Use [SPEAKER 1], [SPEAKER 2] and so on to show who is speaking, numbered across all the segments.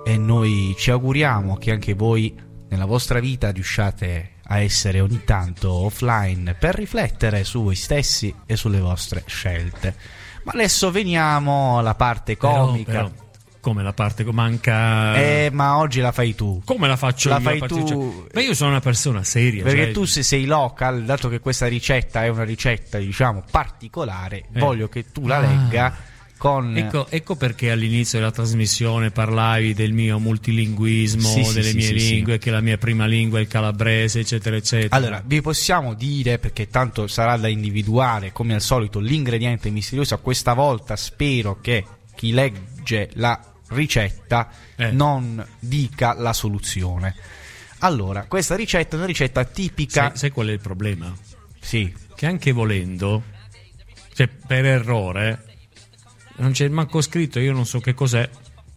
[SPEAKER 1] e noi ci auguriamo che anche voi nella vostra vita riusciate a essere ogni tanto offline per riflettere su voi stessi e sulle vostre scelte. Ma adesso veniamo alla parte comica.
[SPEAKER 2] Però, come la parte manca?
[SPEAKER 1] Ma oggi la fai tu.
[SPEAKER 2] Come la faccio
[SPEAKER 1] la
[SPEAKER 2] io?
[SPEAKER 1] Fai tu.
[SPEAKER 2] Ma io sono una persona seria.
[SPEAKER 1] Perché tu se sei local, dato che questa ricetta è una ricetta, diciamo, particolare, voglio che tu la legga.
[SPEAKER 2] Ecco perché all'inizio della trasmissione parlavi del mio multilinguismo, delle mie lingue, che la mia prima lingua è il calabrese, eccetera, eccetera.
[SPEAKER 1] Allora, vi possiamo dire, perché tanto sarà da individuare, come al solito, l'ingrediente misterioso. Questa volta spero che chi legge la ricetta non dica la soluzione. Allora, questa ricetta è una ricetta tipica.
[SPEAKER 2] Sai qual è il problema?
[SPEAKER 1] Sì.
[SPEAKER 2] Che anche volendo, cioè per errore, non c'è manco scritto, io non so che cos'è.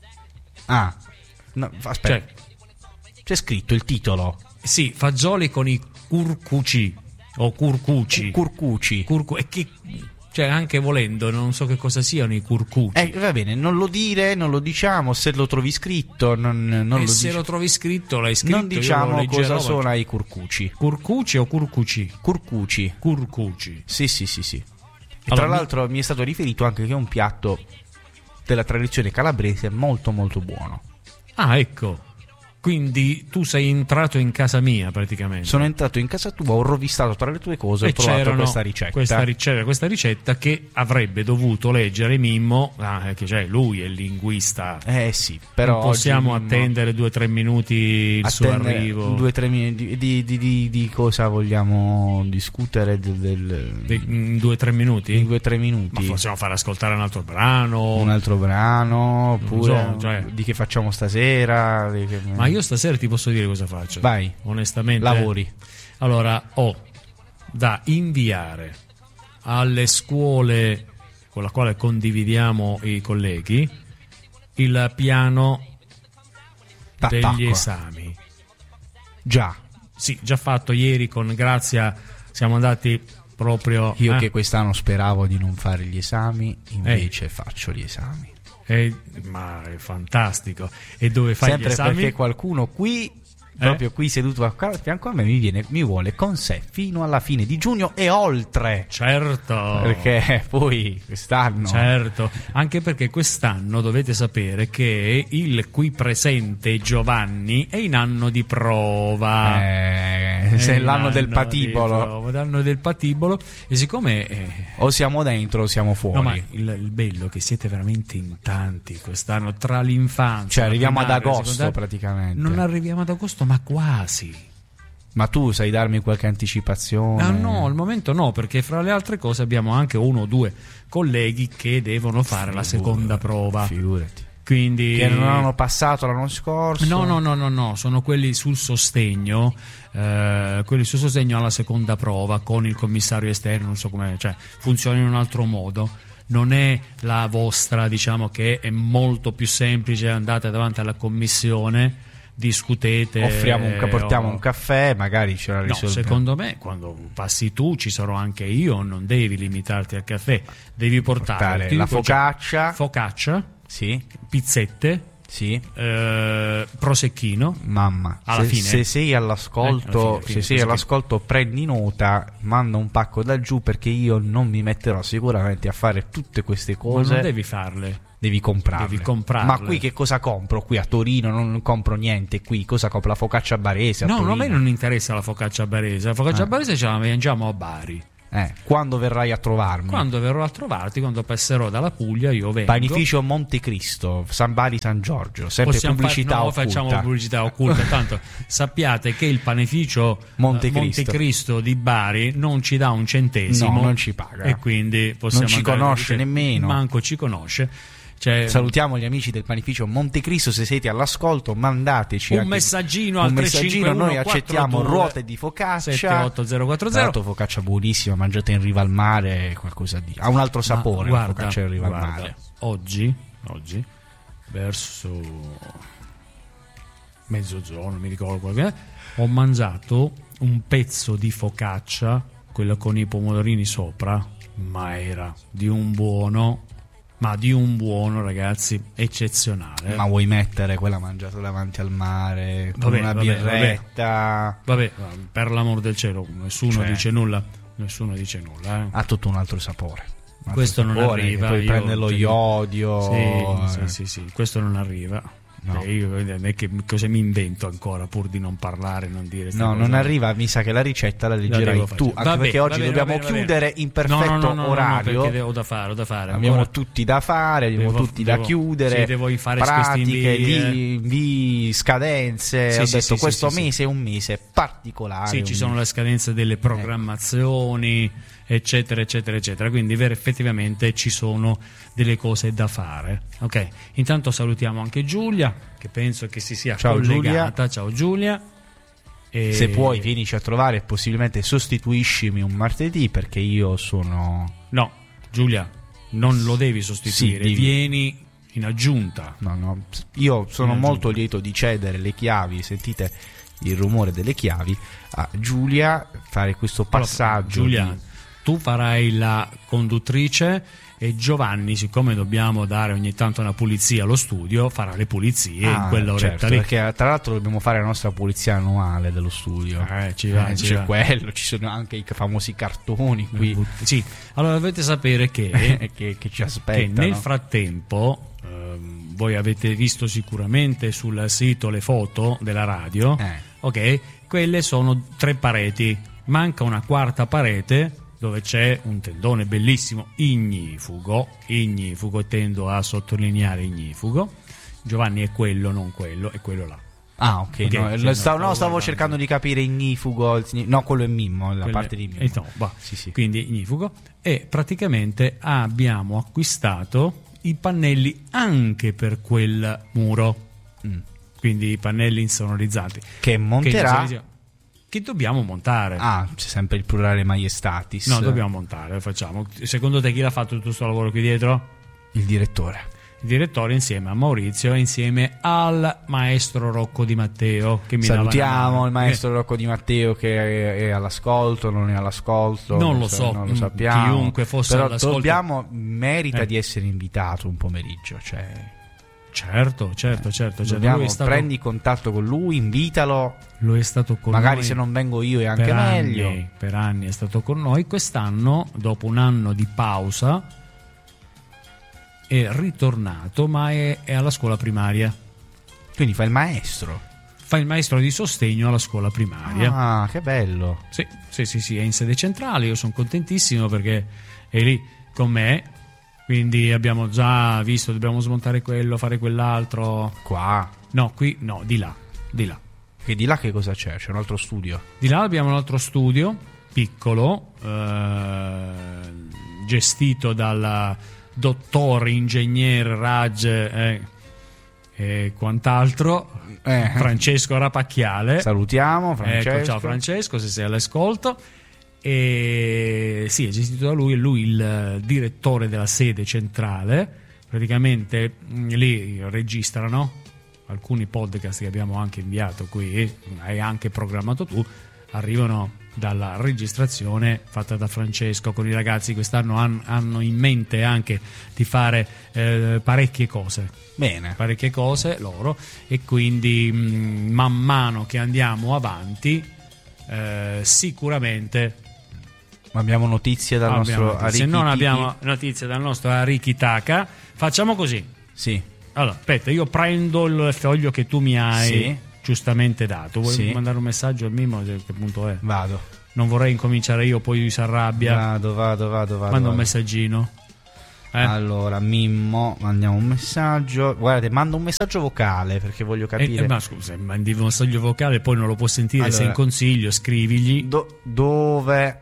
[SPEAKER 1] No, aspetta. C'è scritto il titolo.
[SPEAKER 2] Sì, fagioli con i curcuci o curcuci. E che, cioè anche volendo non so che cosa siano i curcuci.
[SPEAKER 1] Va bene, non lo dire, non lo diciamo. Se lo trovi scritto,
[SPEAKER 2] se lo trovi scritto, l'hai scritto.
[SPEAKER 1] Non diciamo cosa sono i curcuci.
[SPEAKER 2] Curcuci o curcuci?
[SPEAKER 1] Curcuci. Sì. E
[SPEAKER 2] Allora,
[SPEAKER 1] tra l'altro mi è stato riferito anche che è un piatto della tradizione calabrese molto molto buono.
[SPEAKER 2] Ecco. Quindi tu sei entrato in casa mia praticamente.
[SPEAKER 1] Sono entrato in casa tua, ho rovistato tra le tue cose e ho trovato
[SPEAKER 2] questa ricetta che avrebbe dovuto leggere Mimmo, che cioè lui è il linguista.
[SPEAKER 1] Sì, però
[SPEAKER 2] non possiamo attendere 2-3 minuti il suo arrivo.
[SPEAKER 1] 2-3 minuti di cosa vogliamo discutere
[SPEAKER 2] in 2-3 minuti?
[SPEAKER 1] In 2-3 minuti.
[SPEAKER 2] Ma possiamo fare ascoltare un altro brano,
[SPEAKER 1] oppure di che facciamo stasera,
[SPEAKER 2] Ma io stasera ti posso dire cosa faccio.
[SPEAKER 1] Vai.
[SPEAKER 2] Onestamente.
[SPEAKER 1] Lavori.
[SPEAKER 2] Allora, ho da inviare alle scuole con la quale condividiamo i colleghi il piano degli esami.
[SPEAKER 1] Già.
[SPEAKER 2] Sì, già fatto ieri con Grazia, siamo andati proprio.
[SPEAKER 1] Io che quest'anno speravo di non fare gli esami, invece faccio gli esami.
[SPEAKER 2] Ma è fantastico. E dove fai
[SPEAKER 1] sempre
[SPEAKER 2] gli esami?
[SPEAKER 1] Perché qualcuno qui, proprio qui seduto a fianco a me, mi vuole con sé fino alla fine di giugno e oltre.
[SPEAKER 2] Certo.
[SPEAKER 1] Perché poi quest'anno.
[SPEAKER 2] Certo, anche perché quest'anno dovete sapere che il qui presente Giovanni è in anno di prova.
[SPEAKER 1] Se è l'anno del patibolo.
[SPEAKER 2] L'anno del patibolo. E siccome
[SPEAKER 1] o siamo dentro o siamo fuori.
[SPEAKER 2] No, ma il bello è che siete veramente in tanti quest'anno, tra l'infanzia.
[SPEAKER 1] Cioè arriviamo ad agosto praticamente.
[SPEAKER 2] Non arriviamo ad agosto, ma quasi.
[SPEAKER 1] Ma tu sai darmi qualche anticipazione?
[SPEAKER 2] No, al momento no, perché fra le altre cose abbiamo anche 1 o 2 colleghi che devono fare la seconda prova.
[SPEAKER 1] Figurati.
[SPEAKER 2] Quindi,
[SPEAKER 1] che non hanno passato l'anno scorso?
[SPEAKER 2] No, sono quelli sul sostegno, alla seconda prova con il commissario esterno, non so come, cioè funziona in un altro modo. Non è la vostra, diciamo, che è molto più semplice, andate davanti alla commissione, discutete,
[SPEAKER 1] portiamo un caffè, magari ce la risolviamo.
[SPEAKER 2] No, secondo me quando passi tu ci sarò anche io, non devi limitarti al caffè, devi portare
[SPEAKER 1] la focaccia,
[SPEAKER 2] sì, pizzette,
[SPEAKER 1] sì,
[SPEAKER 2] prosecchino.
[SPEAKER 1] Mamma,
[SPEAKER 2] alla fine.
[SPEAKER 1] Se sei all'ascolto, all'ascolto, prendi nota, manda un pacco da giù, perché io non mi metterò sicuramente a fare tutte queste cose.
[SPEAKER 2] Ma non devi farle.
[SPEAKER 1] Devi comprarle.
[SPEAKER 2] Ma
[SPEAKER 1] qui che cosa compro? Qui a Torino non compro niente. Qui cosa compro? La focaccia barese?
[SPEAKER 2] No, a me non interessa la focaccia barese. La focaccia barese ce la mangiamo a Bari.
[SPEAKER 1] Quando verrai a trovarmi?
[SPEAKER 2] Quando verrò a trovarti, quando passerò dalla Puglia, io vengo.
[SPEAKER 1] Panificio Montecristo, San Bari San Giorgio. Sempre pubblicità occulta.
[SPEAKER 2] Facciamo pubblicità occulta. Tanto sappiate che il panificio Montecristo di Bari non ci dà un centesimo.
[SPEAKER 1] No, non ci paga.
[SPEAKER 2] E quindi possiamo
[SPEAKER 1] non ci conosce nemmeno.
[SPEAKER 2] Manco ci conosce.
[SPEAKER 1] Salutiamo gli amici del panificio Montecristo, se siete all'ascolto mandateci
[SPEAKER 2] un messaggino al
[SPEAKER 1] 351 noi accettiamo ruote di focaccia
[SPEAKER 2] 78040.
[SPEAKER 1] Dato focaccia buonissima, mangiata in riva al mare, qualcosa di ha un altro sapore. La focaccia in riva al mare.
[SPEAKER 2] Oggi verso mezzogiorno, mi ricordo ho mangiato un pezzo di focaccia, quella con i pomodorini sopra, ma era di un buono. ma di un buono, ragazzi, eccezionale.
[SPEAKER 1] Ma vuoi mettere quella mangiata davanti al mare con una birretta?
[SPEAKER 2] Vabbè, per l'amor del cielo, nessuno dice nulla. Nessuno dice nulla.
[SPEAKER 1] Ha tutto un altro sapore.
[SPEAKER 2] Questo non arriva.
[SPEAKER 1] Poi prende lo iodio.
[SPEAKER 2] Sì, questo non arriva.
[SPEAKER 1] No.
[SPEAKER 2] Io che cosa mi invento ancora pur di non parlare, non dire
[SPEAKER 1] no, non arriva, mi sa che la ricetta la leggerai tu, anche perché oggi dobbiamo chiudere in perfetto orario.
[SPEAKER 2] No, perché ho da fare.
[SPEAKER 1] Abbiamo tutti da fare, abbiamo tutti da chiudere.
[SPEAKER 2] Sì, devo fare
[SPEAKER 1] pratiche, invii, scadenze. Ho detto questo mese è un mese particolare.
[SPEAKER 2] Sì, ci sono le scadenze delle programmazioni, eccetera. Quindi effettivamente ci sono delle cose da fare. Ok, intanto salutiamo anche Giulia, che penso che si sia collegata. Ciao Giulia.
[SPEAKER 1] Se puoi vienici a trovare e possibilmente sostituiscimi un martedì, perché io sono...
[SPEAKER 2] No, Giulia, non lo devi sostituire, vieni in aggiunta.
[SPEAKER 1] No, io sono molto lieto di cedere le chiavi, sentite il rumore delle chiavi, a Giulia, fare questo passaggio.
[SPEAKER 2] Giulia, tu farai la conduttrice e Giovanni, siccome dobbiamo dare ogni tanto una pulizia allo studio, farà le pulizie in quella oretta lì.
[SPEAKER 1] Perché tra l'altro dobbiamo fare la nostra pulizia annuale dello studio.
[SPEAKER 2] C'è
[SPEAKER 1] quello, ci sono anche i famosi cartoni qui.
[SPEAKER 2] Sì, allora dovete sapere che,
[SPEAKER 1] che ci aspettano.
[SPEAKER 2] Che nel frattempo voi avete visto sicuramente sul sito le foto della radio, ok? Quelle sono 3 pareti, manca una quarta parete dove c'è un tendone bellissimo ignifugo, tendo a sottolineare ignifugo. Giovanni è quello, non quello, è quello là.
[SPEAKER 1] Ah, ok. Stavo cercando di capire ignifugo. No, quello è Mimmo, la parte di Mimmo.
[SPEAKER 2] Sì. Quindi ignifugo. E praticamente abbiamo acquistato i pannelli anche per quel muro. Quindi i pannelli insonorizzati.
[SPEAKER 1] Che monterà...
[SPEAKER 2] Che dobbiamo montare.
[SPEAKER 1] C'è sempre il plurale maiestatis.
[SPEAKER 2] No, dobbiamo montare, lo facciamo. Secondo te chi l'ha fatto tutto questo lavoro qui dietro?
[SPEAKER 1] Il direttore.
[SPEAKER 2] Il direttore insieme a Maurizio e insieme al maestro Rocco Di Matteo, che mi
[SPEAKER 1] salutiamo il maestro Rocco Di Matteo, che è all'ascolto, non è all'ascolto,
[SPEAKER 2] non lo so,
[SPEAKER 1] non lo sappiamo.
[SPEAKER 2] Chiunque fosse
[SPEAKER 1] però
[SPEAKER 2] all'ascolto
[SPEAKER 1] merita di essere invitato un pomeriggio, cioè
[SPEAKER 2] certo.
[SPEAKER 1] Prendi contatto con lui, invitalo.
[SPEAKER 2] Lo è stato con
[SPEAKER 1] magari
[SPEAKER 2] noi.
[SPEAKER 1] Se non vengo io è anche meglio.
[SPEAKER 2] Per anni è stato con noi. Quest'anno, dopo un anno di pausa, è ritornato, ma è alla scuola primaria.
[SPEAKER 1] Quindi fa il maestro.
[SPEAKER 2] Fa il maestro di sostegno alla scuola primaria.
[SPEAKER 1] Che bello.
[SPEAKER 2] Sì, è in sede centrale. Io sono contentissimo perché è lì con me. Quindi abbiamo già visto, dobbiamo smontare quello, fare quell'altro.
[SPEAKER 1] Qua?
[SPEAKER 2] No, qui no, di là.
[SPEAKER 1] Che di là che cosa c'è? C'è un altro studio?
[SPEAKER 2] Di là abbiamo un altro studio, piccolo, gestito dal dottor ingegner Raj e quant'altro, Francesco Rapacchiale.
[SPEAKER 1] Salutiamo Francesco.
[SPEAKER 2] Ciao Francesco, se sei all'ascolto. E sì, è gestito da lui, è lui il direttore della sede centrale. Praticamente lì registrano alcuni podcast che abbiamo anche inviato qui, hai anche programmato tu, arrivano dalla registrazione fatta da Francesco con i ragazzi. Quest'anno hanno in mente anche di fare parecchie cose loro, e quindi man mano che andiamo avanti sicuramente
[SPEAKER 1] abbiamo notizie dal nostro Ariki.
[SPEAKER 2] Se non abbiamo notizie dal nostro Ariki Taka, facciamo così.
[SPEAKER 1] Sì.
[SPEAKER 2] Allora, aspetta, io prendo il foglio che tu mi hai giustamente dato. Vuoi mandare un messaggio al Mimmo? Che punto è?
[SPEAKER 1] Vado.
[SPEAKER 2] Non vorrei incominciare io, poi lui si arrabbia.
[SPEAKER 1] Vado.
[SPEAKER 2] Manda un messaggino.
[SPEAKER 1] Allora, Mimmo, mandiamo un messaggio. Guardate, mando un messaggio vocale perché voglio capire.
[SPEAKER 2] Ma scusa, mandi un messaggio vocale, poi non lo può sentire. Allora, se in consiglio, scrivigli.
[SPEAKER 1] Dove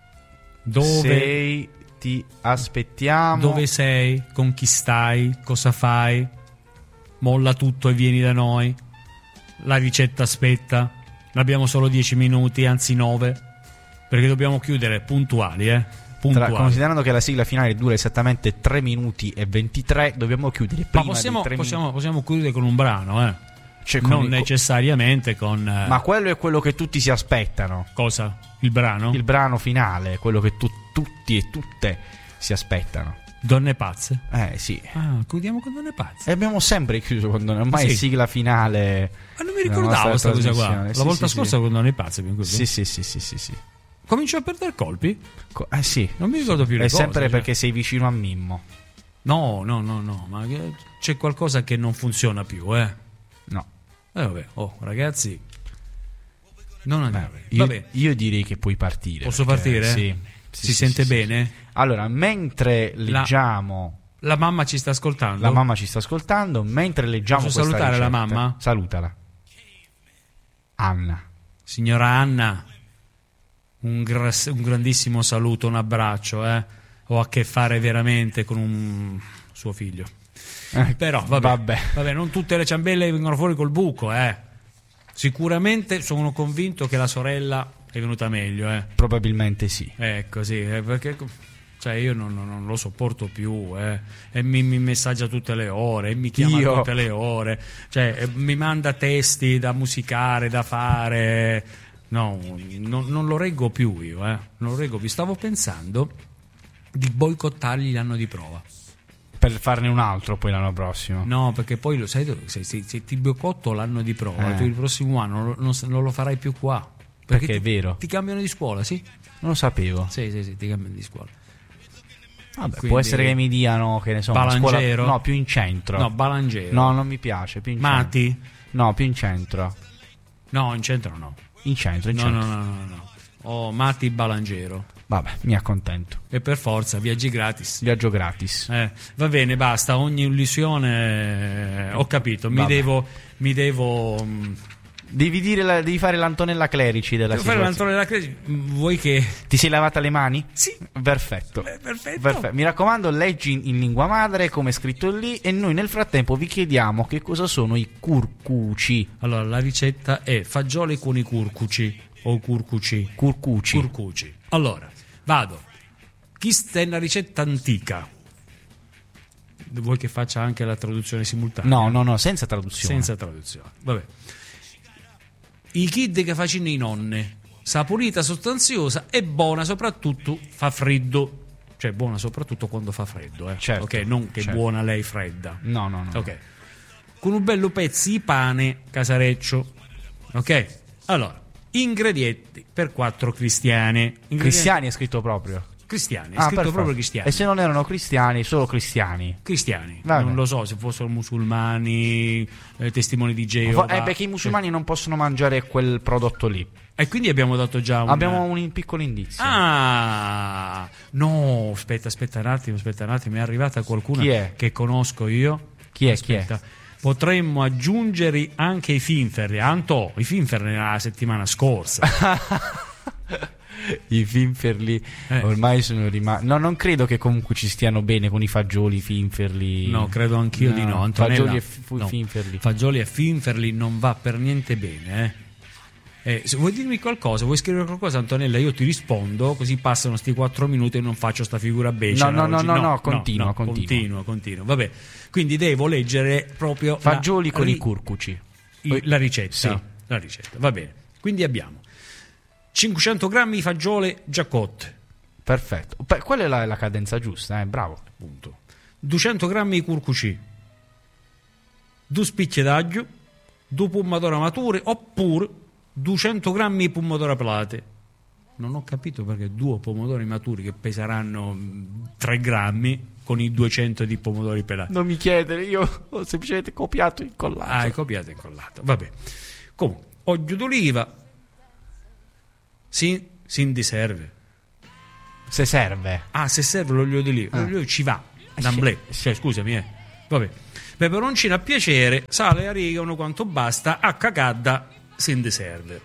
[SPEAKER 1] sei? Ti aspettiamo.
[SPEAKER 2] Dove sei? Con chi stai? Cosa fai? Molla tutto e vieni da noi. La ricetta aspetta. Abbiamo solo 10 minuti, anzi 9, perché dobbiamo chiudere puntuali,
[SPEAKER 1] considerando che la sigla finale dura esattamente 3 minuti e 23, dobbiamo chiudere prima.
[SPEAKER 2] Ma possiamo chiudere con un brano, cioè non necessariamente con
[SPEAKER 1] ma quello è quello che tutti si aspettano.
[SPEAKER 2] Cosa? Il brano?
[SPEAKER 1] Il brano finale, quello che tutti e tutte si aspettano.
[SPEAKER 2] Donne pazze?
[SPEAKER 1] Sì.
[SPEAKER 2] Chiudiamo con Donne pazze.
[SPEAKER 1] E abbiamo sempre chiuso con Donne, ormai è sigla finale.
[SPEAKER 2] Ma non mi ricordavo questa cosa qua. La volta scorsa con Donne pazze.
[SPEAKER 1] Sì.
[SPEAKER 2] Comincio a perdere colpi?
[SPEAKER 1] Sì.
[SPEAKER 2] Non mi ricordo più le cose.
[SPEAKER 1] È sempre perché sei vicino a Mimmo.
[SPEAKER 2] No, ma c'è qualcosa che non funziona più,
[SPEAKER 1] No.
[SPEAKER 2] Vabbè, ragazzi, non andiamo.
[SPEAKER 1] Io direi che puoi partire.
[SPEAKER 2] Posso partire?
[SPEAKER 1] Sì.
[SPEAKER 2] Si sente bene?
[SPEAKER 1] Allora, mentre leggiamo...
[SPEAKER 2] La mamma ci sta ascoltando?
[SPEAKER 1] La mamma ci sta ascoltando. Mentre leggiamo
[SPEAKER 2] Posso
[SPEAKER 1] questa
[SPEAKER 2] salutare
[SPEAKER 1] ricetta,
[SPEAKER 2] la mamma?
[SPEAKER 1] Salutala. Anna.
[SPEAKER 2] Signora Anna, un grandissimo saluto, un abbraccio, Ho a che fare veramente con un suo figlio. Però vabbè, non tutte le ciambelle vengono fuori col buco, Sicuramente sono convinto che la sorella è venuta meglio,
[SPEAKER 1] Probabilmente sì.
[SPEAKER 2] Ecco, sì, perché io non lo sopporto più, e mi messaggia tutte le ore, e mi chiama tutte le ore, mi manda testi da musicare, da fare. No, non lo reggo più io, non lo reggo più. Stavo pensando di boicottargli l'anno di prova.
[SPEAKER 1] Per farne un altro poi l'anno prossimo.
[SPEAKER 2] No, perché poi lo sai, se ti boicotto l'anno di prova, tu il prossimo anno non lo farai più qua.
[SPEAKER 1] Perché è vero.
[SPEAKER 2] Ti cambiano di scuola, sì?
[SPEAKER 1] Non lo sapevo.
[SPEAKER 2] Sì, ti cambiano di scuola.
[SPEAKER 1] Vabbè, quindi, può essere che mi diano, che ne so,
[SPEAKER 2] Balangero?
[SPEAKER 1] No, più in centro.
[SPEAKER 2] No, Balangero.
[SPEAKER 1] No, non mi piace, più in
[SPEAKER 2] Mati?
[SPEAKER 1] Centro. No, più in centro.
[SPEAKER 2] No, in centro no.
[SPEAKER 1] In centro.
[SPEAKER 2] No. Mati Balangero.
[SPEAKER 1] Vabbè, mi accontento.
[SPEAKER 2] E per forza, viaggi gratis.
[SPEAKER 1] Viaggio gratis.
[SPEAKER 2] Va bene, basta, ogni illusione ho capito, mi devo
[SPEAKER 1] Devi fare l'Antonella Clerici della situazione.
[SPEAKER 2] Devo fare l'Antonella Clerici. Vuoi che...
[SPEAKER 1] Ti sei lavata le mani?
[SPEAKER 2] Sì.
[SPEAKER 1] Perfetto.
[SPEAKER 2] Perfetto.
[SPEAKER 1] Mi raccomando, leggi in lingua madre come è scritto lì, e noi nel frattempo vi chiediamo che cosa sono i curcuci.
[SPEAKER 2] Allora, la ricetta è fagioli con i curcuci o curcuci. Curcuci. Allora, vado. Questa è una ricetta antica. Vuoi che faccia anche la traduzione simultanea?
[SPEAKER 1] No, senza traduzione.
[SPEAKER 2] Vabbè. I kid che facciano i nonne, saporita, sostanziosa e buona, soprattutto fa freddo. Cioè buona soprattutto quando fa freddo,
[SPEAKER 1] Certo,
[SPEAKER 2] ok, non che buona lei fredda.
[SPEAKER 1] No.
[SPEAKER 2] Ok. Con un bello pezzo di pane casareccio. Ok? Allora, ingredienti per 4 cristiani.
[SPEAKER 1] Cristiani è scritto proprio.
[SPEAKER 2] Cristiani, è scritto proprio cristiani.
[SPEAKER 1] E se non erano cristiani, solo cristiani?
[SPEAKER 2] Cristiani.
[SPEAKER 1] Vabbè.
[SPEAKER 2] Non lo so se fossero musulmani, testimoni di Geova.
[SPEAKER 1] Perché i musulmani non possono mangiare quel prodotto lì.
[SPEAKER 2] E quindi abbiamo dato già
[SPEAKER 1] abbiamo un piccolo indizio.
[SPEAKER 2] No, aspetta un attimo, è arrivata qualcuna che conosco io.
[SPEAKER 1] Chi è?
[SPEAKER 2] Potremmo aggiungere anche i finferli. I finferli nella settimana scorsa.
[SPEAKER 1] I finferli ormai sono rimasti. No, non credo che comunque ci stiano bene con i fagioli, i finferli.
[SPEAKER 2] No, credo anch'io di no. Antonella,
[SPEAKER 1] finferli.
[SPEAKER 2] Fagioli e finferli non va per niente bene. Se vuoi dirmi qualcosa, vuoi scrivere qualcosa, Antonella, io ti rispondo, così passano sti 4 minuti e non faccio sta figura becera.
[SPEAKER 1] No, continua.
[SPEAKER 2] Vabbè, quindi devo leggere proprio
[SPEAKER 1] fagioli con i curcuci.
[SPEAKER 2] La ricetta.
[SPEAKER 1] Sì.
[SPEAKER 2] La ricetta, va bene. Quindi abbiamo 500 grammi di fagiole già cotte.
[SPEAKER 1] Perfetto. Quella è la cadenza giusta, bravo.
[SPEAKER 2] Punto. 200 grammi di curcuci, 2 spicchi d'aglio, 2 pomodori maturi, oppure 200 grammi di pomodori pelati. Non ho capito perché 2 pomodori maturi che peseranno 3 grammi con i 200 di pomodori pelati.
[SPEAKER 1] Non mi chiedere, io ho semplicemente copiato e incollato.
[SPEAKER 2] Hai copiato e incollato, vabbè. Comunque, olio d'oliva. Sì, di serve.
[SPEAKER 1] Se serve.
[SPEAKER 2] Se serve l'olio d'oliva. L'olio ci va. D'amblè. Scusami, Vabbè. Peperoncino a piacere, sale e origano quanto basta, a cacadda, di serve.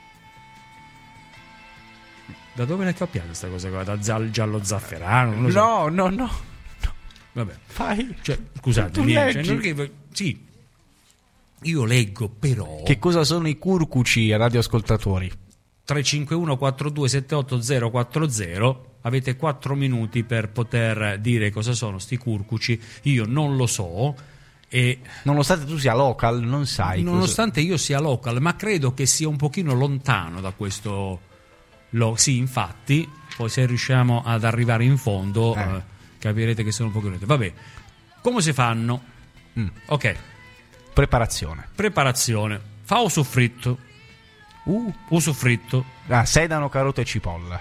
[SPEAKER 2] Da dove l'hai copiata questa cosa qua? Da giallo zafferano? Non lo so.
[SPEAKER 1] No.
[SPEAKER 2] Vabbè.
[SPEAKER 1] Fai.
[SPEAKER 2] Scusatemi. Sì. Io leggo, però.
[SPEAKER 1] Che cosa sono i curcuci, radioascoltatori?
[SPEAKER 2] 351 4278 040. Avete 4 minuti per poter dire cosa sono sti curcuci. Io non lo so. E
[SPEAKER 1] nonostante tu sia local, non sai.
[SPEAKER 2] Nonostante io sia local, ma credo che sia un pochino lontano da questo. Sì, infatti, poi se riusciamo ad arrivare in fondo, capirete che sono un po' curioso. Vabbè, come si fanno? Ok.
[SPEAKER 1] Preparazione.
[SPEAKER 2] Fa un soffritto. Un soffritto.
[SPEAKER 1] Sedano, carote e cipolla.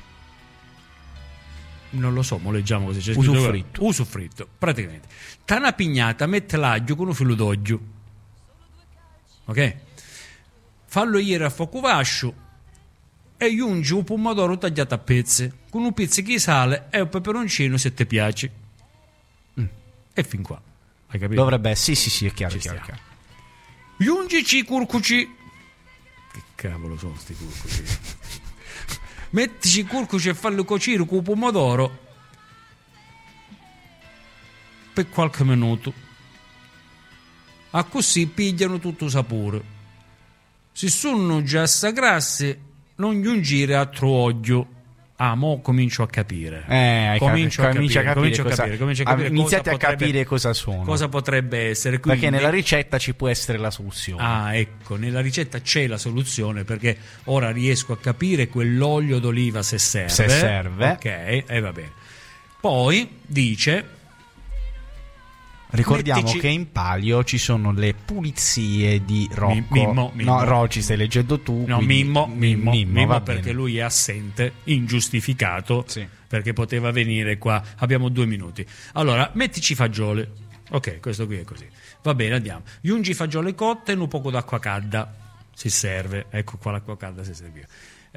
[SPEAKER 2] Non lo so, mo leggiamo così. C'è
[SPEAKER 1] Un
[SPEAKER 2] soffritto. Praticamente. Tana pignata, mette l'aglio con un filo d'olio. Ok? Fallo ieri a fuoco vascio e aggiungi un pomodoro tagliato a pezzi con un pizzico di sale e un peperoncino se ti piace. E fin qua. Hai capito?
[SPEAKER 1] Dovrebbe sì, è chiaro.
[SPEAKER 2] Aggiungici i curcuci. Che cavolo sono sti curcuci? Mettici i curcuci e fallo cuocere con il pomodoro per qualche minuto. A così pigliano tutto il sapore. Se sono già grassi, non aggiungere altro olio. Mo comincio a capire.
[SPEAKER 1] Iniziate a capire cosa sono.
[SPEAKER 2] Cosa potrebbe essere. Quindi,
[SPEAKER 1] perché nella ricetta ci può essere la soluzione.
[SPEAKER 2] Ecco, nella ricetta c'è la soluzione, perché ora riesco a capire quell'olio d'oliva se serve. Ok, e va bene. Poi dice...
[SPEAKER 1] Ricordiamo che in palio ci sono le pulizie di Rocco.
[SPEAKER 2] Mimmo.
[SPEAKER 1] No, Rocci stai leggendo tu.
[SPEAKER 2] No,
[SPEAKER 1] Mimmo
[SPEAKER 2] perché
[SPEAKER 1] bene.
[SPEAKER 2] lui è assente, ingiustificato,
[SPEAKER 1] sì.
[SPEAKER 2] Perché poteva venire qua. Abbiamo 2 minuti. Allora, mettici i fagioli. Ok, questo qui è così. Va bene, andiamo. Giungi i fagioli cotte e un poco d'acqua calda. Si serve. Ecco qua l'acqua calda si serviva.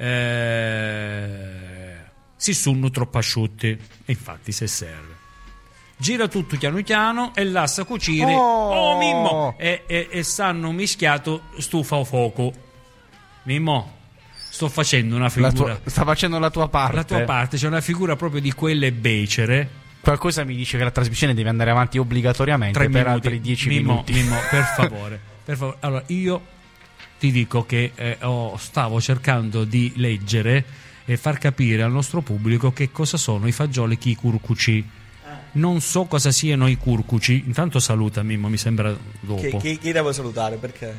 [SPEAKER 2] Si sono troppo asciutti. Infatti, se serve. Gira tutto piano e lascia cuocere. Mimmo! E stanno mischiato stufa o fuoco. Mimmo, sto facendo una figura.
[SPEAKER 1] Sta facendo la tua parte.
[SPEAKER 2] La tua parte, c'è una figura proprio di quelle becere.
[SPEAKER 1] Qualcosa mi dice che la trasmissione deve andare avanti obbligatoriamente
[SPEAKER 2] 3
[SPEAKER 1] per
[SPEAKER 2] minuti.
[SPEAKER 1] altri 10 minuti.
[SPEAKER 2] Mimmo, per favore. Allora, io ti dico che stavo cercando di leggere e far capire al nostro pubblico che cosa sono i fagioli curcuci. Non so cosa siano i curcuci. Intanto saluta Mimmo, mi sembra dopo.
[SPEAKER 3] Chi devo salutare? Perché?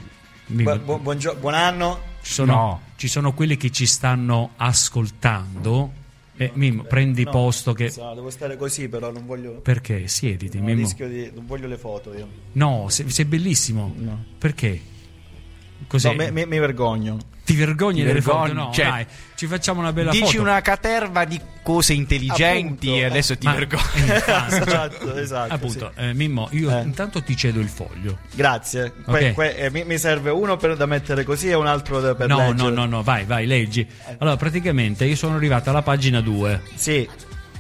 [SPEAKER 3] Buon anno.
[SPEAKER 2] Ci sono quelli che ci stanno ascoltando. Mimmo, prendi posto che...
[SPEAKER 3] devo stare così, però non voglio...
[SPEAKER 2] Perché? Siediti, Mimmo.
[SPEAKER 3] Non voglio le foto io.
[SPEAKER 2] No, sei bellissimo.
[SPEAKER 3] No.
[SPEAKER 2] Perché? Cos'è?
[SPEAKER 3] No, mi vergogno.
[SPEAKER 2] Ti vergogni delle foto? No,
[SPEAKER 1] cioè,
[SPEAKER 2] dai, ci facciamo una bella
[SPEAKER 1] dici
[SPEAKER 2] foto.
[SPEAKER 1] Dici una caterva di cose intelligenti.
[SPEAKER 3] Appunto.
[SPEAKER 1] E adesso ti vergogni.
[SPEAKER 3] Esatto.
[SPEAKER 2] Appunto,
[SPEAKER 3] sì.
[SPEAKER 2] Mimmo, io intanto ti cedo il foglio.
[SPEAKER 3] Grazie.
[SPEAKER 2] Okay.
[SPEAKER 3] Mi serve uno da mettere così e un altro per leggere.
[SPEAKER 2] No, vai, leggi. Allora, praticamente io sono arrivato alla pagina 2.
[SPEAKER 3] Sì.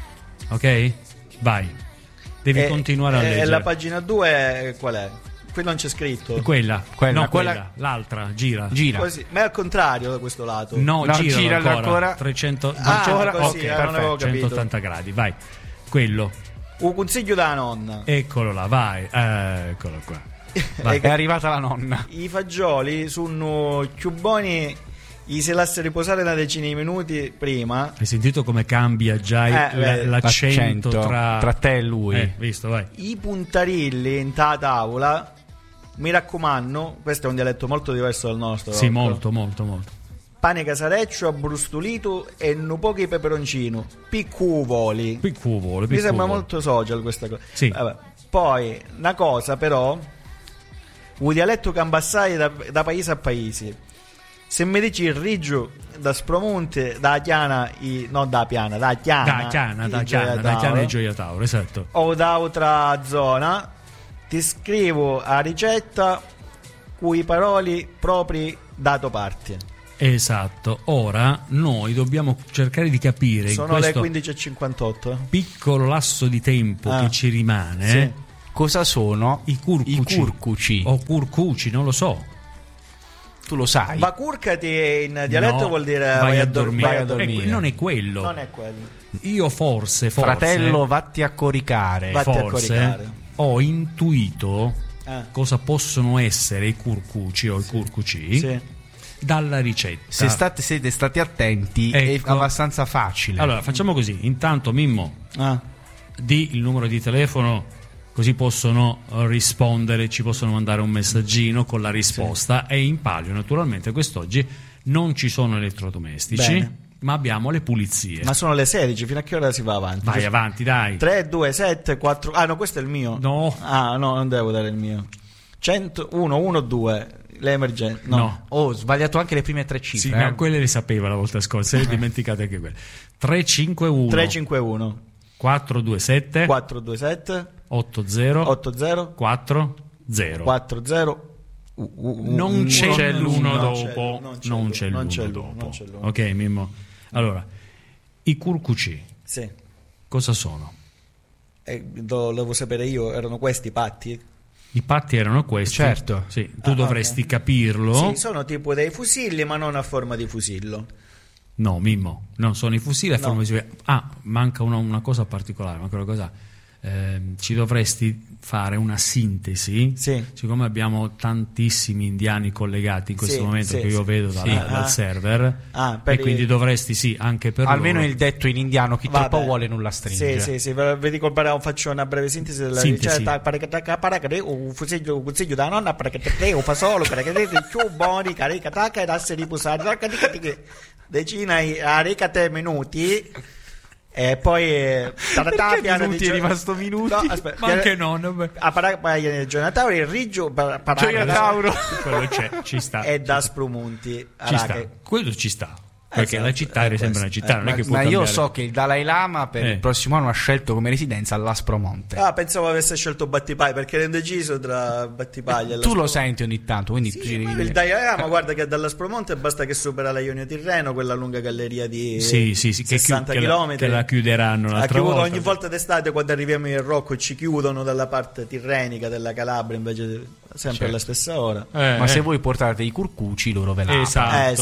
[SPEAKER 2] Ok? Vai. Devi continuare a leggere.
[SPEAKER 3] E la pagina 2 qual è? Qui non c'è scritto.
[SPEAKER 2] Quella. L'altra, gira.
[SPEAKER 3] Così. Ma è al contrario da questo lato.
[SPEAKER 2] No, gira ancora. 300
[SPEAKER 3] ancora
[SPEAKER 2] così,
[SPEAKER 3] non avevo capito.
[SPEAKER 2] 180 gradi, vai. Quello.
[SPEAKER 3] Un consiglio da nonna.
[SPEAKER 2] Eccolo là, vai. Eccolo qua.
[SPEAKER 1] Vai. È arrivata la nonna.
[SPEAKER 3] I fagioli sono più buoni. Se lascia riposare una decina di minuti prima.
[SPEAKER 2] Hai sentito come cambia già l'accento
[SPEAKER 1] tra te e lui?
[SPEAKER 2] Visto, vai.
[SPEAKER 3] I puntarilli in tavola, mi raccomando, questo è un dialetto molto diverso dal nostro.
[SPEAKER 2] Sì, molto.
[SPEAKER 3] Pane casareccio abbrustolito e un po' di peperoncino. Piccuvoli. Mi sembra molto social questa cosa.
[SPEAKER 2] Sì.
[SPEAKER 3] Vabbè. Poi, una cosa però, un dialetto cambassai da paese a paese. Se mi dici il riggio da Spromonte, da Chiana, da Chiana
[SPEAKER 2] di Gioia Tauro, esatto.
[SPEAKER 3] O da altra zona, ti scrivo a ricetta cui paroli propri dato parte.
[SPEAKER 2] Esatto. Ora noi dobbiamo cercare di capire
[SPEAKER 3] sono
[SPEAKER 2] in
[SPEAKER 3] le
[SPEAKER 2] questo
[SPEAKER 3] 15:58
[SPEAKER 2] piccolo lasso di tempo che ci rimane,
[SPEAKER 3] sì.
[SPEAKER 2] Cosa sono i curcuci o curcuci, non lo so.
[SPEAKER 1] Tu lo sai.
[SPEAKER 3] Ma curcati in dialetto vuol dire
[SPEAKER 2] vai a dormire. Non è quello.
[SPEAKER 3] Non è quello.
[SPEAKER 2] Io forse
[SPEAKER 1] fratello, vatti a coricare.
[SPEAKER 2] Ho intuito cosa possono essere i curcuci o i curcuci. Sì. Dalla ricetta.
[SPEAKER 1] Se siete stati attenti, ecco. È abbastanza facile.
[SPEAKER 2] Allora, facciamo così. Intanto, Mimmo, di il numero di telefono, così possono rispondere, ci possono mandare un messaggino con la risposta. Sì. E in palio, naturalmente, quest'oggi non ci sono elettrodomestici.
[SPEAKER 3] Bene.
[SPEAKER 2] ma abbiamo le pulizie.
[SPEAKER 3] Ma sono le 16, fino a che ora si va avanti?
[SPEAKER 2] Vai avanti, dai.
[SPEAKER 3] 3, 2, 7, 4. Ah, no, questo è il mio.
[SPEAKER 2] No.
[SPEAKER 3] Ah, no, non devo dare il mio. 101, 1, 2. Le emergenze. No.
[SPEAKER 1] Ho sbagliato anche le prime 3 cifre.
[SPEAKER 2] Sì, ma quelle le sapeva la volta scorsa, le dimenticate anche quelle. 351
[SPEAKER 3] 351
[SPEAKER 2] 427
[SPEAKER 3] 427
[SPEAKER 2] 80
[SPEAKER 3] 80
[SPEAKER 2] 40
[SPEAKER 3] 40.
[SPEAKER 2] Non c'è l'uno dopo.
[SPEAKER 3] Non
[SPEAKER 2] c'è
[SPEAKER 3] l'uno
[SPEAKER 2] l'uno
[SPEAKER 3] dopo.
[SPEAKER 2] dopo. Ok, Mimmo. Allora, i curcuci
[SPEAKER 3] Sì.
[SPEAKER 2] cosa sono?
[SPEAKER 3] Lo devo sapere io, erano questi patti?
[SPEAKER 2] I patti erano questi.
[SPEAKER 1] Certo.
[SPEAKER 2] Sì, tu dovresti capirlo.
[SPEAKER 3] Sì, sono tipo dei fusilli, ma non a forma di fusillo.
[SPEAKER 2] No, Mimmo, non sono i fusilli a
[SPEAKER 3] No.
[SPEAKER 2] forma di... Ah, manca una cosa particolare, manca una cosa... ci dovresti fare una sintesi,
[SPEAKER 3] Sì.
[SPEAKER 2] siccome abbiamo tantissimi indiani collegati in questo
[SPEAKER 3] Sì,
[SPEAKER 2] momento
[SPEAKER 3] sì,
[SPEAKER 2] che io
[SPEAKER 3] sì.
[SPEAKER 2] vedo dal server,
[SPEAKER 3] per
[SPEAKER 2] e quindi dovresti anche per
[SPEAKER 1] Almeno
[SPEAKER 2] loro.
[SPEAKER 1] il detto in indiano: chi
[SPEAKER 3] Vabbè.
[SPEAKER 1] troppo vuole nulla stringe.
[SPEAKER 3] Sì, vi dico, faccio una breve sintesi della
[SPEAKER 2] Sintesi.
[SPEAKER 3] ricetta. Un fusiglio da nonna, perché un fasolo, perché più buoni, carica tacca ed essere riposati, decina a ricate minuti. E poi
[SPEAKER 1] Perché minuti è rimasto minuti?
[SPEAKER 3] No, aspetta,
[SPEAKER 2] Ma anche no,
[SPEAKER 3] a Paragone Gioiatauro il Riggio
[SPEAKER 1] Gioiatauro.
[SPEAKER 2] quello c'è, ci sta.
[SPEAKER 3] e da Sprumunti
[SPEAKER 2] Ci sta, quello ci sta. Perché
[SPEAKER 3] Esatto,
[SPEAKER 2] la città è sempre una città, non è che puoi
[SPEAKER 1] Ma io
[SPEAKER 2] cambiare.
[SPEAKER 1] so che il Dalai Lama per il prossimo anno ha scelto come residenza l'Aspromonte.
[SPEAKER 3] pensavo avesse scelto Battipaglia, perché ero indeciso tra Battipaglia e
[SPEAKER 1] Tu lo senti ogni tanto, quindi tu ci devi
[SPEAKER 3] il
[SPEAKER 1] dire.
[SPEAKER 3] Dalai Lama, guarda che dall'Aspromonte basta che supera la Ionio Tirreno, quella lunga galleria di
[SPEAKER 2] Sì, che
[SPEAKER 3] 60
[SPEAKER 2] che
[SPEAKER 3] km.
[SPEAKER 2] che la chiuderanno l'altra volta.
[SPEAKER 3] Ogni volta d'estate quando arriviamo in Rocco ci chiudono dalla parte tirrenica della Calabria, invece sempre alla stessa ora.
[SPEAKER 1] Ma se voi portate i curcuci, loro ve la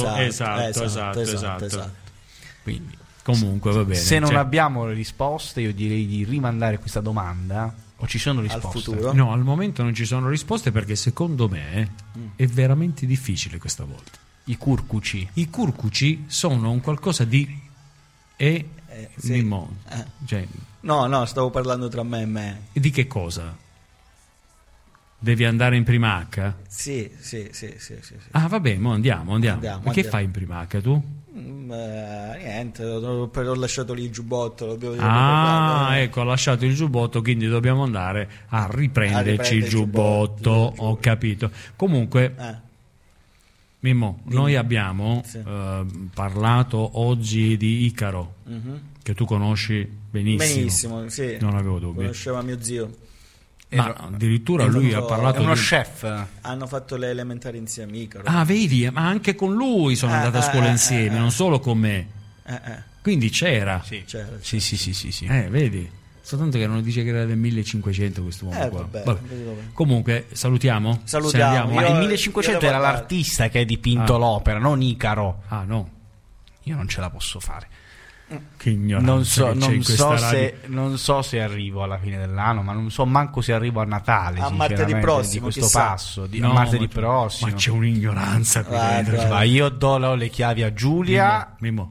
[SPEAKER 2] Esatto.
[SPEAKER 1] Quindi,
[SPEAKER 2] Comunque va bene.
[SPEAKER 1] se non abbiamo le risposte, io direi di rimandare questa domanda. O ci sono risposte?
[SPEAKER 3] Al futuro?
[SPEAKER 2] No, al momento non ci sono risposte perché secondo me è veramente difficile questa volta.
[SPEAKER 1] I curcuci.
[SPEAKER 2] I curcuci sono un qualcosa di
[SPEAKER 3] sì.
[SPEAKER 2] Mimmo. Cioè,
[SPEAKER 3] No, stavo parlando tra me e me.
[SPEAKER 2] di che cosa? Devi andare in prima H?
[SPEAKER 3] Sì.
[SPEAKER 2] Ah, vabbè, mo andiamo. Ma che
[SPEAKER 3] andiamo.
[SPEAKER 2] fai in prima H tu?
[SPEAKER 3] Niente, ho lasciato lì il giubbotto.
[SPEAKER 2] Ecco, ha lasciato il giubbotto, quindi dobbiamo andare a riprenderci il giubbotto. Ho capito. Comunque, Mimmo, noi abbiamo parlato oggi di Icaro, che tu conosci benissimo.
[SPEAKER 3] Sì.
[SPEAKER 2] Non avevo dubbi.
[SPEAKER 3] Conosceva mio zio.
[SPEAKER 2] Ma addirittura lui ha parlato
[SPEAKER 1] È uno
[SPEAKER 2] di...
[SPEAKER 1] chef.
[SPEAKER 3] Hanno fatto le elementari insieme, Icaro.
[SPEAKER 2] Ah, vedi, ma anche con lui sono andato a scuola insieme, non solo con me. Quindi c'era.
[SPEAKER 3] C'era.
[SPEAKER 1] Sì.
[SPEAKER 2] Vedi. Soltanto che non dice che era del 1500 quest'uomo qua.
[SPEAKER 3] Vabbè.
[SPEAKER 2] Comunque, salutiamo?
[SPEAKER 3] Salutiamo.
[SPEAKER 2] Se andiamo?
[SPEAKER 1] Ma
[SPEAKER 3] Io-
[SPEAKER 1] il 1500
[SPEAKER 3] io
[SPEAKER 1] era
[SPEAKER 3] devo
[SPEAKER 1] l'artista che ha dipinto l'opera, non Icaro.
[SPEAKER 2] Ah, no.
[SPEAKER 1] Io non ce la posso fare.
[SPEAKER 2] Che ignoranza che c'è in questa radio.
[SPEAKER 1] Non so se arrivo alla fine dell'anno, ma non so manco se arrivo a Natale.
[SPEAKER 3] A martedì
[SPEAKER 1] sinceramente,
[SPEAKER 3] prossimo,
[SPEAKER 1] di questo
[SPEAKER 3] chissà.
[SPEAKER 1] passo.
[SPEAKER 2] No,
[SPEAKER 1] a martedì
[SPEAKER 2] ma
[SPEAKER 1] prossimo.
[SPEAKER 2] Ma c'è un'ignoranza qui dentro.
[SPEAKER 1] Ma io do le chiavi a Giulia.
[SPEAKER 2] Mimmo.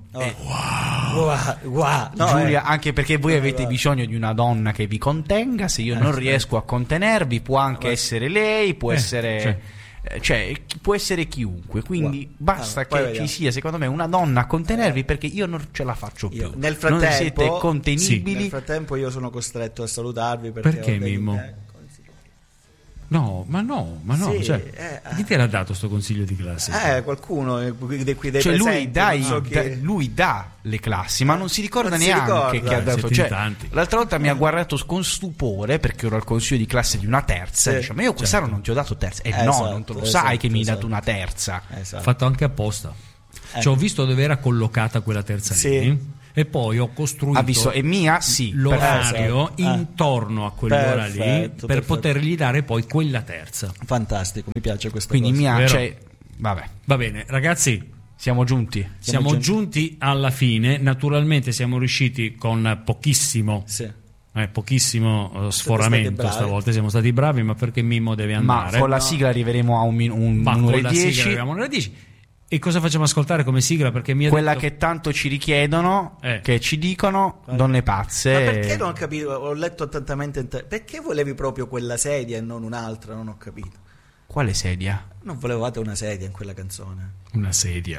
[SPEAKER 3] Wow. No,
[SPEAKER 1] Giulia, anche perché voi avete bisogno di una donna che vi contenga. Se io non riesco a contenervi, può anche essere lei, può essere. Cioè, può essere chiunque, quindi basta
[SPEAKER 3] poi
[SPEAKER 1] che
[SPEAKER 3] vediamo.
[SPEAKER 1] ci sia, secondo me, una donna a contenervi, perché io non ce la faccio più.
[SPEAKER 3] Nel
[SPEAKER 1] non
[SPEAKER 3] frattempo,
[SPEAKER 1] siete contenibili.
[SPEAKER 3] Nel frattempo io sono costretto a salutarvi perché ho dei-
[SPEAKER 2] Mimmo? No, ma
[SPEAKER 3] Sì,
[SPEAKER 2] cioè, chi te l'ha dato sto consiglio di classe?
[SPEAKER 3] qualcuno qui dei
[SPEAKER 1] Cioè,
[SPEAKER 3] presenti, non so chi-
[SPEAKER 1] lui dà le classi, ma non si ricorda
[SPEAKER 3] Non si
[SPEAKER 1] neanche
[SPEAKER 3] ricorda.
[SPEAKER 1] che ha dato.
[SPEAKER 2] Siete
[SPEAKER 1] Cioè,
[SPEAKER 2] in tanti.
[SPEAKER 1] l'altra volta mi ha guardato con stupore perché ero al consiglio di classe di una terza.
[SPEAKER 3] Sì.
[SPEAKER 1] Dice, ma io quest'anno non ti ho dato terza. No,
[SPEAKER 3] Esatto,
[SPEAKER 1] non te lo
[SPEAKER 3] esatto,
[SPEAKER 1] sai che mi hai
[SPEAKER 3] esatto.
[SPEAKER 1] dato una terza.
[SPEAKER 3] Esatto.
[SPEAKER 2] Fatto anche apposta. Cioè, ho visto dove era collocata quella terza
[SPEAKER 3] Sì.
[SPEAKER 2] lì e poi ho costruito
[SPEAKER 1] Ha visto? E mia? Sì.
[SPEAKER 2] l'orario
[SPEAKER 3] perfetto.
[SPEAKER 2] intorno a quell'ora lì
[SPEAKER 3] Perfetto,
[SPEAKER 2] per
[SPEAKER 3] perfetto.
[SPEAKER 2] potergli dare poi quella terza.
[SPEAKER 3] Fantastico, mi piace questa
[SPEAKER 1] Quindi
[SPEAKER 3] cosa.
[SPEAKER 1] mia,
[SPEAKER 2] Vero?
[SPEAKER 1] cioè, vabbè,
[SPEAKER 2] Va bene, ragazzi,
[SPEAKER 1] siamo giunti.
[SPEAKER 2] siamo giunti alla fine. Naturalmente siamo riusciti con pochissimo
[SPEAKER 3] Sì.
[SPEAKER 2] pochissimo sforamento
[SPEAKER 3] bravi.
[SPEAKER 2] stavolta. Siamo stati bravi, ma perché Mimmo deve
[SPEAKER 1] Ma
[SPEAKER 2] andare.
[SPEAKER 1] con la sigla arriveremo a
[SPEAKER 2] Ma
[SPEAKER 1] un'ora
[SPEAKER 2] con
[SPEAKER 1] e
[SPEAKER 2] la
[SPEAKER 1] 10.
[SPEAKER 2] sigla arriviamo alle 10. E cosa facciamo ascoltare come sigla? Perché mi ha
[SPEAKER 1] Quella
[SPEAKER 2] detto...
[SPEAKER 1] che tanto ci richiedono, che ci dicono donne pazze.
[SPEAKER 3] Ma perché non ho capito? Ho letto attentamente. Perché volevi proprio quella sedia e non un'altra? Non ho capito.
[SPEAKER 1] Quale sedia?
[SPEAKER 3] Non volevate una sedia in quella canzone?
[SPEAKER 2] Una sedia.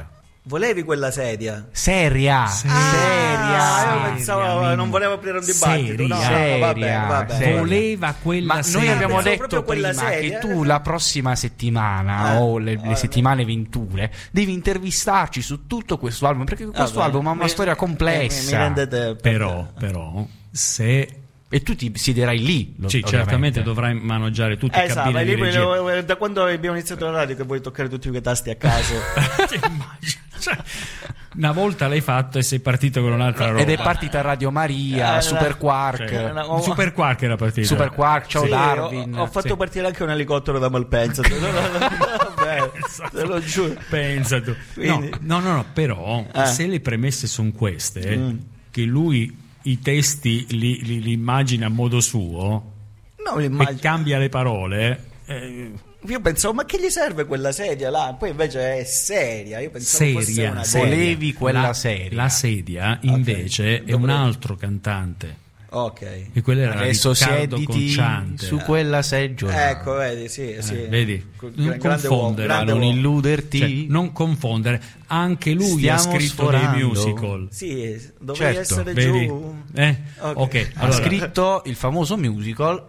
[SPEAKER 3] Volevi quella sedia?
[SPEAKER 1] Seria.
[SPEAKER 3] Io pensavo, non volevo aprire un dibattito.
[SPEAKER 1] Seria.
[SPEAKER 2] Voleva quella
[SPEAKER 1] Ma
[SPEAKER 2] sedia.
[SPEAKER 1] noi abbiamo detto
[SPEAKER 3] quella
[SPEAKER 1] prima
[SPEAKER 3] sedia,
[SPEAKER 1] che tu la prossima settimana o le settimane venture devi intervistarci su tutto questo album, perché questo album ha una storia complessa.
[SPEAKER 3] Mi rendete
[SPEAKER 2] Però se...
[SPEAKER 1] E tu ti siederai lì.
[SPEAKER 2] Sì, certamente dovrai maneggiare tutte le cabine di regia.
[SPEAKER 3] Da quando abbiamo iniziato la radio che vuoi toccare tutti quei tasti a caso.
[SPEAKER 2] Cioè, una volta l'hai fatto e sei partito con un'altra roba.
[SPEAKER 1] Ed è partita Radio Maria, Super Quark.
[SPEAKER 2] Super Quark era partito.
[SPEAKER 1] Super Quark, ciao
[SPEAKER 3] sì,
[SPEAKER 1] Darwin.
[SPEAKER 3] Ho fatto partire anche un elicottero da Malpensa. Te lo giuro.
[SPEAKER 2] Pensa tu.
[SPEAKER 3] Quindi...
[SPEAKER 2] No, però se le premesse sono queste, che lui i testi li immagina a modo suo e cambia le parole,
[SPEAKER 3] io pensavo, ma che gli serve quella sedia là? Poi invece è seria. Io pensavo fosse una
[SPEAKER 1] volevi quella sedia.
[SPEAKER 2] La sedia invece è un altro cantante.
[SPEAKER 3] Ok.
[SPEAKER 2] E quello era
[SPEAKER 1] Adesso
[SPEAKER 2] Riccardo Conciante.
[SPEAKER 1] su quella seggiola.
[SPEAKER 3] Ecco, vedi, sì.
[SPEAKER 2] Vedi, non confondere,
[SPEAKER 1] non illuderti,
[SPEAKER 2] cioè, non confondere. Anche lui ha scritto dei musical.
[SPEAKER 3] Sì, dovevi essere
[SPEAKER 2] vedi?
[SPEAKER 3] giù.
[SPEAKER 2] Ok.
[SPEAKER 1] Ha scritto il famoso musical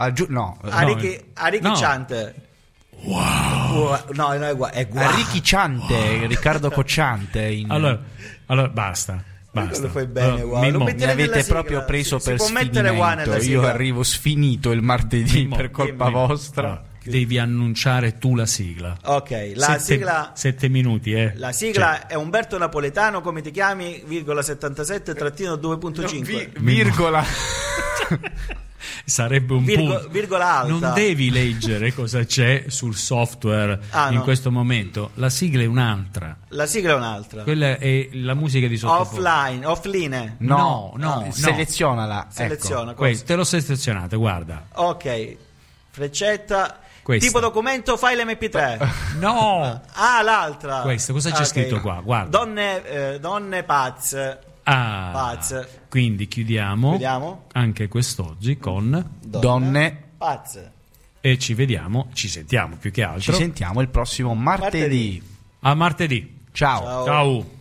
[SPEAKER 3] Ricky Chante.
[SPEAKER 2] Wow.
[SPEAKER 3] No, è
[SPEAKER 1] Ricky Chante, Riccardo Cocciante.
[SPEAKER 2] Allora basta.
[SPEAKER 3] Lo fai bene,
[SPEAKER 1] Mimmo, mi avete proprio preso per sfinimento. Io arrivo sfinito il martedì per colpa vostra.
[SPEAKER 2] Devi annunciare tu la sigla.
[SPEAKER 3] Ok, la sigla
[SPEAKER 2] 7 minuti,
[SPEAKER 3] La sigla è Umberto Napoletano, come ti chiami, virgola 77-2.5.
[SPEAKER 1] Virgola.
[SPEAKER 2] Sarebbe un punto.
[SPEAKER 3] Virgola alta.
[SPEAKER 2] Non devi leggere cosa c'è sul software in questo momento. La sigla è un'altra. Quella è la musica di sottofondo.
[SPEAKER 3] Offline.
[SPEAKER 1] No. Selezionala.
[SPEAKER 3] Seleziona.
[SPEAKER 2] Ecco. Te l'ho selezionata, guarda.
[SPEAKER 3] Ok. Freccetta.
[SPEAKER 2] Questa.
[SPEAKER 3] Tipo documento, file MP3.
[SPEAKER 2] No.
[SPEAKER 3] L'altra.
[SPEAKER 2] Questa, cosa c'è scritto qua? Guarda.
[SPEAKER 3] Donne pazze. Pazze.
[SPEAKER 2] Quindi chiudiamo anche quest'oggi con
[SPEAKER 3] Donne pazze.
[SPEAKER 2] E ci sentiamo più che altro.
[SPEAKER 1] Ci sentiamo il prossimo martedì.
[SPEAKER 2] A martedì.
[SPEAKER 1] Ciao.
[SPEAKER 2] Ciao.